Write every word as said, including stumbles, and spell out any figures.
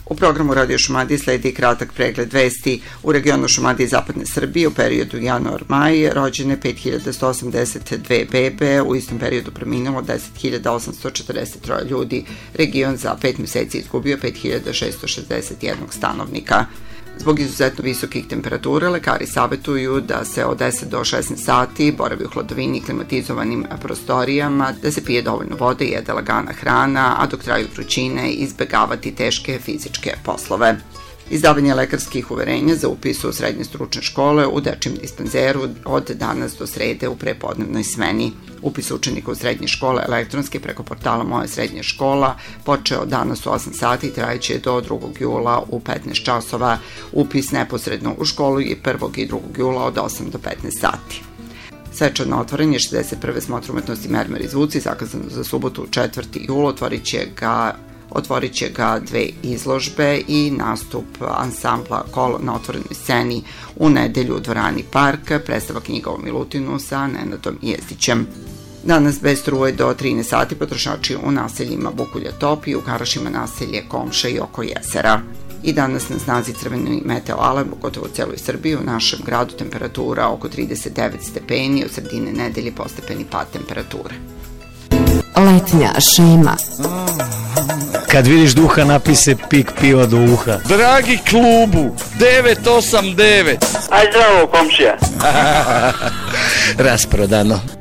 U programu Radio Šumadije sledi kratak pregled vesti. U regionu Šumadije i Zapadne Srbije u periodu januar-maj rođene pet hiljada sto osamdeset dve bebe, u istom periodu preminulo deset hiljada osamsto četrdeset troje ljudi. Region za pet meseci izgubio pet hiljada šeststo šezdeset jedan stanovnika. Zbog izuzetno visokih temperatura, lekari savjetuju da se od deset do šesnaest sati boravi u hladovini i klimatizovanim prostorijama, da se pije dovoljno vode i jede lagana hrana, a dok traju vrućine izbegavati teške fizičke poslove. Izdavanje lekarskih uverenja za upis u srednje stručne škole u dečijem dispanzeru od danas do srede u prepodnevnoj smeni. Upis učenika u srednje škole elektronski preko portala Moja srednja škola počeo danas u osam sati i trajeće do drugog jula u petnaest časova. Upis neposredno u školu je prvog i drugog jula od osam do petnaest sati. Svečano otvaranje šezdeset prve smotre umetnosti Mermer i zvuci zakazano za subotu četvrti jul, otvorit će ga Otvorit će ga dve izložbe i nastup ansambla Kolo na otvorenoj sceni u nedelju u dvorani Park, predstava knjiga o Milutinu sa Nenadom Jezdićem. Danas bez struje do trinaest sati potrošači u naseljima Bukulja Top i u garašima naselje Komša i oko jezera. I danas na snazi crveni meteo alarm u gotovo celoj Srbiji, u našem gradu temperatura oko trideset devet stepeni, od sredine nedelje postepeni pad temperature. Letnja šema. Kad vidiš duha, napise pik piva do uha. Dragi klubu, devet osam devet. Aj zdravo, komšija. Rasprodano.